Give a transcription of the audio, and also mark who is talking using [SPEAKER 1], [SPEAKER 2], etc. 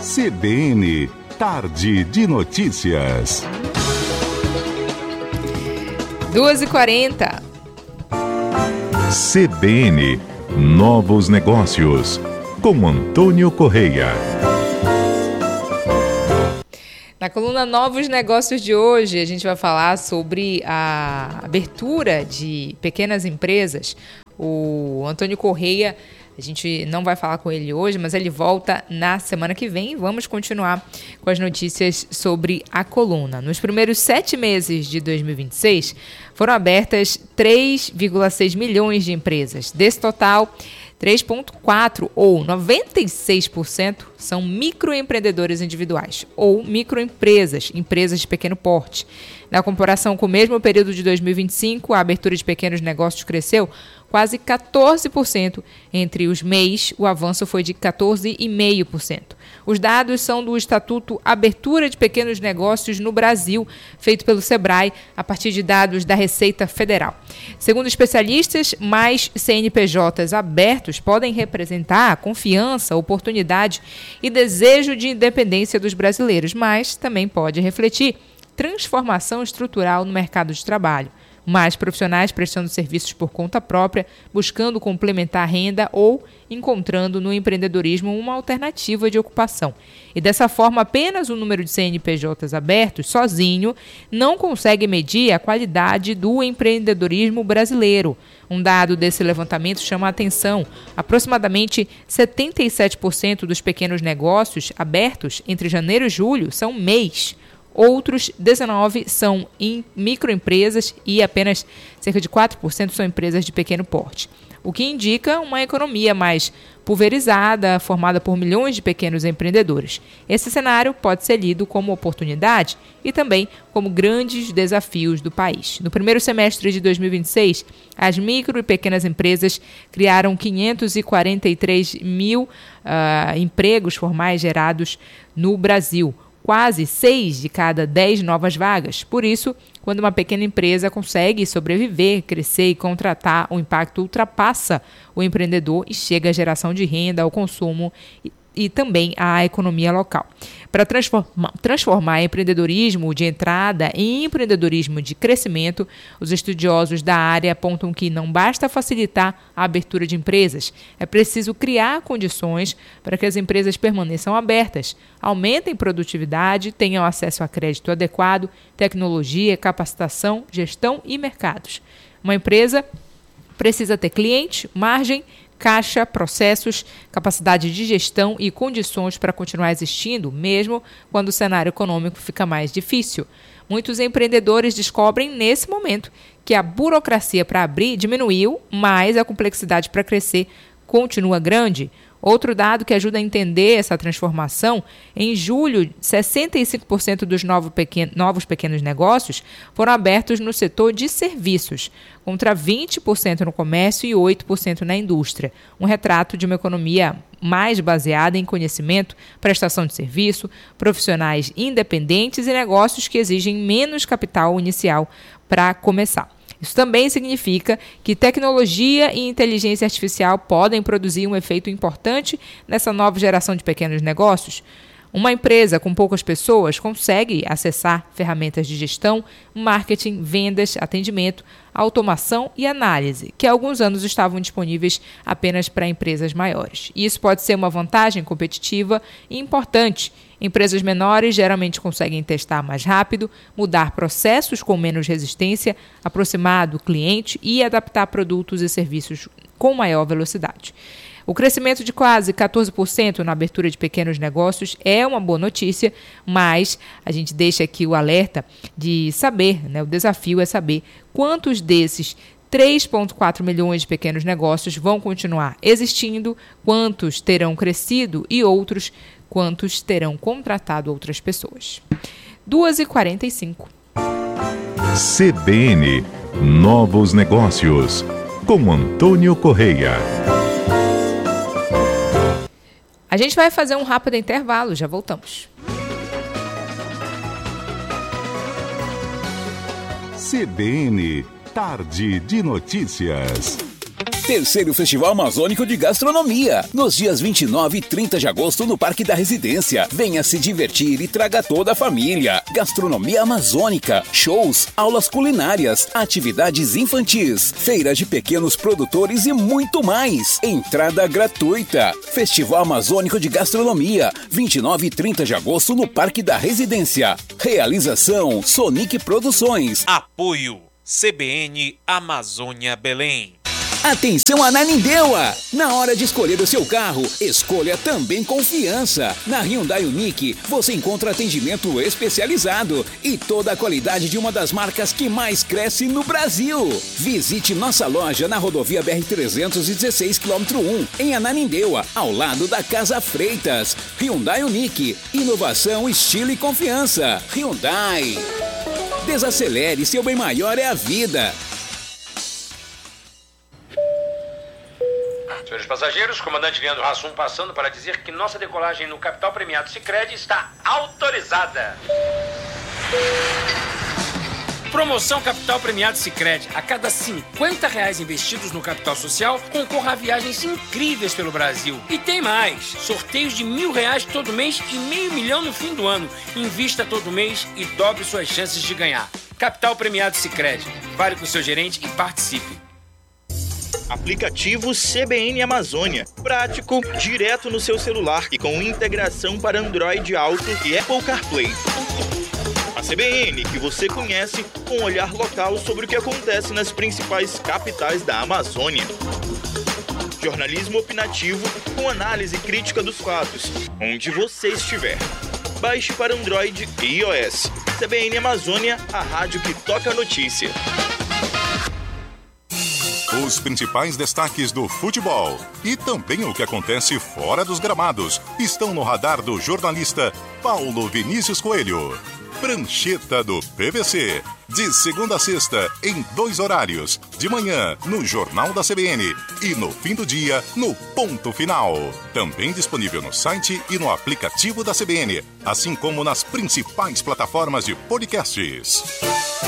[SPEAKER 1] CBN, Tarde de Notícias.
[SPEAKER 2] 2h40.
[SPEAKER 1] CBN, Novos Negócios, com Antônio Correia.
[SPEAKER 2] Na coluna Novos Negócios de hoje, a gente vai falar sobre a abertura de pequenas empresas. O Antônio Correia, a gente não vai falar com ele hoje, mas ele volta na semana que vem. Vamos continuar com as notícias sobre a coluna. Nos primeiros 7 meses de 2026, foram abertas 3,6 milhões de empresas. Desse total, 3,4% ou 96% são microempreendedores individuais ou microempresas, empresas de pequeno porte. Na comparação com o mesmo período de 2025, a abertura de pequenos negócios cresceu quase 14%. Entre os MEIs, o avanço foi de 14,5%. Os dados são do Estatuto Abertura de Pequenos Negócios no Brasil, feito pelo SEBRAE, a partir de dados da Receita Federal. Segundo especialistas, mais CNPJs abertos podem representar a confiança, oportunidade e desejo de independência dos brasileiros, mas também pode refletir transformação estrutural no mercado de trabalho. Mais profissionais prestando serviços por conta própria, buscando complementar a renda ou encontrando no empreendedorismo uma alternativa de ocupação. E dessa forma, apenas o número de CNPJs abertos, sozinho, não consegue medir a qualidade do empreendedorismo brasileiro. Um dado desse levantamento chama a atenção. Aproximadamente 77% dos pequenos negócios abertos entre janeiro e julho são MEIs. Outros 19% são em microempresas e apenas cerca de 4% são empresas de pequeno porte, o que indica uma economia mais pulverizada, formada por milhões de pequenos empreendedores. Esse cenário pode ser lido como oportunidade e também como grandes desafios do país. No primeiro semestre de 2026, as micro e pequenas empresas criaram 543 mil empregos formais gerados no Brasil. Quase 6 de cada 10 novas vagas. Por isso, quando uma pequena empresa consegue sobreviver, crescer e contratar, o impacto ultrapassa o empreendedor e chega à geração de renda, ao consumo e também à economia local. Para transformar empreendedorismo de entrada em empreendedorismo de crescimento, os estudiosos da área apontam que não basta facilitar a abertura de empresas, é preciso criar condições para que as empresas permaneçam abertas, aumentem produtividade, tenham acesso a crédito adequado, tecnologia, capacitação, gestão e mercados. Uma empresa precisa ter cliente, margem, caixa, processos, capacidade de gestão e condições para continuar existindo, mesmo quando o cenário econômico fica mais difícil. Muitos empreendedores descobrem nesse momento que a burocracia para abrir diminuiu, mas a complexidade para crescer continua grande. Outro dado que ajuda a entender essa transformação, em julho, 65% dos novos pequenos negócios foram abertos no setor de serviços, contra 20% no comércio e 8% na indústria. Um retrato de uma economia mais baseada em conhecimento, prestação de serviço, profissionais independentes e negócios que exigem menos capital inicial para começar. Isso também significa que tecnologia e inteligência artificial podem produzir um efeito importante nessa nova geração de pequenos negócios. Uma empresa com poucas pessoas consegue acessar ferramentas de gestão, marketing, vendas, atendimento, automação e análise, que há alguns anos estavam disponíveis apenas para empresas maiores. E isso pode ser uma vantagem competitiva e importante. Empresas menores geralmente conseguem testar mais rápido, mudar processos com menos resistência, aproximar do cliente e adaptar produtos e serviços com maior velocidade. O crescimento de quase 14% na abertura de pequenos negócios é uma boa notícia, mas a gente deixa aqui o alerta de saber, o desafio é saber quantos desses 3,4 milhões de pequenos negócios vão continuar existindo, quantos terão crescido e outros quantos terão contratado outras pessoas. 2h45.
[SPEAKER 1] CBN, Novos Negócios, com Antônio Correia.
[SPEAKER 2] A gente vai fazer um rápido intervalo, já voltamos.
[SPEAKER 1] CBN, Tarde de Notícias.
[SPEAKER 3] Terceiro Festival Amazônico de Gastronomia, nos dias 29 e 30 de agosto no Parque da Residência. Venha se divertir e traga toda a família. Gastronomia amazônica, shows, aulas culinárias, atividades infantis, feira de pequenos produtores e muito mais. Entrada gratuita. Festival Amazônico de Gastronomia, 29 e 30 de agosto no Parque da Residência. Realização Sonic Produções.
[SPEAKER 4] Apoio CBN Amazônia Belém.
[SPEAKER 3] Atenção Ananindeua! Na hora de escolher o seu carro, escolha também confiança. Na Hyundai Unique, você encontra atendimento especializado e toda a qualidade de uma das marcas que mais cresce no Brasil. Visite nossa loja na rodovia BR-316, km 1, em Ananindeua, ao lado da Casa Freitas. Hyundai Unique, inovação, estilo e confiança. Hyundai. Desacelere, seu bem maior é a vida.
[SPEAKER 5] Senhores passageiros, comandante Leandro Hassum passando para dizer que nossa decolagem no Capital Premiado Sicredi está autorizada. Promoção Capital Premiado Sicredi. A cada R$50 investidos no capital social, concorra a viagens incríveis pelo Brasil. E tem mais. Sorteios de R$1.000 todo mês e R$500 mil no fim do ano. Invista todo mês e dobre suas chances de ganhar. Capital Premiado Sicredi. Fale com o seu gerente e participe.
[SPEAKER 6] Aplicativo CBN Amazônia. Prático, direto no seu celular e com integração para Android Auto e Apple CarPlay. A CBN, que você conhece, com um olhar local sobre o que acontece nas principais capitais da Amazônia. Jornalismo opinativo com análise crítica dos fatos, onde você estiver. Baixe para Android e iOS. CBN Amazônia, a rádio que toca a notícia.
[SPEAKER 1] Os principais destaques do futebol e também o que acontece fora dos gramados estão no radar do jornalista Paulo Vinícius Coelho. Prancheta do PVC, de segunda a sexta, em 2 horários, de manhã no Jornal da CBN e no fim do dia no Ponto Final. Também disponível no site e no aplicativo da CBN, assim como nas principais plataformas de podcasts.